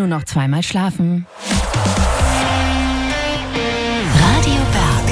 noch zweimal schlafen. Radio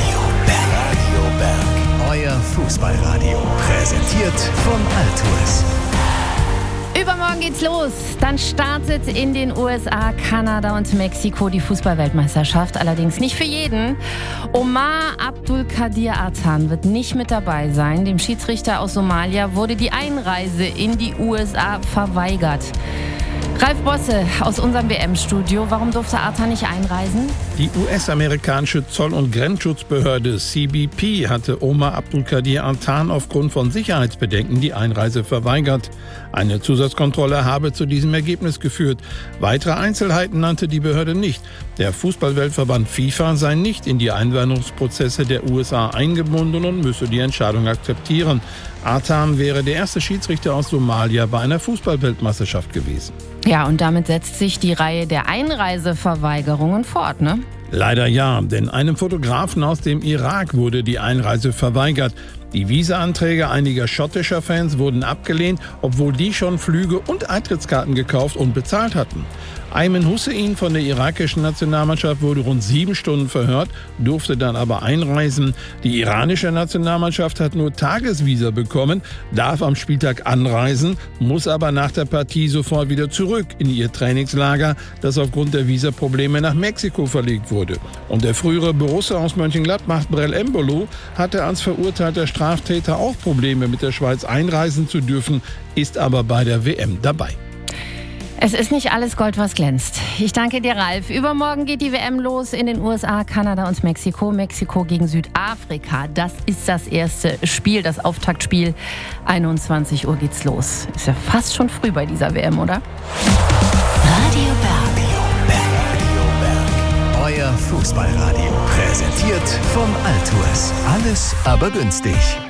Berg. Euer Fußballradio. Präsentiert von Altours. Übermorgen geht's los. Dann startet in den USA, Kanada und Mexiko die Fußballweltmeisterschaft. Allerdings nicht für jeden. Omar Abdulkadir Artan wird nicht mit dabei sein. Dem Schiedsrichter aus Somalia wurde die Einreise in die USA verweigert. Ralf Bosse aus unserem WM-Studio. Warum durfte Artan nicht einreisen? Die US-amerikanische Zoll- und Grenzschutzbehörde CBP hatte Omar Abdulkadir Artan aufgrund von Sicherheitsbedenken die Einreise verweigert. Eine Zusatzkontrolle habe zu diesem Ergebnis geführt. Weitere Einzelheiten nannte die Behörde nicht. Der Fußballweltverband FIFA sei nicht in die Einwanderungsprozesse der USA eingebunden und müsse die Entscheidung akzeptieren. Artan wäre der erste Schiedsrichter aus Somalia bei einer Fußballweltmeisterschaft gewesen. Ja, und damit setzt sich die Reihe der Einreiseverweigerungen fort, ne? Leider ja, denn einem Fotografen aus dem Irak wurde die Einreise verweigert. Die Visa-Anträge einiger schottischer Fans wurden abgelehnt, obwohl die schon Flüge und Eintrittskarten gekauft und bezahlt hatten. Ayman Hussein von der irakischen Nationalmannschaft wurde rund 7 Stunden verhört, durfte dann aber einreisen. Die iranische Nationalmannschaft hat nur Tagesvisa bekommen, darf am Spieltag anreisen, muss aber nach der Partie sofort wieder zurück in ihr Trainingslager, das aufgrund der Visaprobleme nach Mexiko verlegt wurde. Und der frühere Borussia aus Mönchengladbach, Brel Embolo, hatte als verurteilter Straftäter auch Probleme, mit der Schweiz einreisen zu dürfen, ist aber bei der WM dabei. Es ist nicht alles Gold, was glänzt. Ich danke dir, Ralf. Übermorgen geht die WM los in den USA, Kanada und Mexiko. Mexiko gegen Südafrika. Das ist das erste Spiel, das Auftaktspiel. 21 Uhr geht's los. Ist ja fast schon früh bei dieser WM, oder? Radio Berg. Euer Fußballradio. Präsentiert von Altours. Alles aber günstig.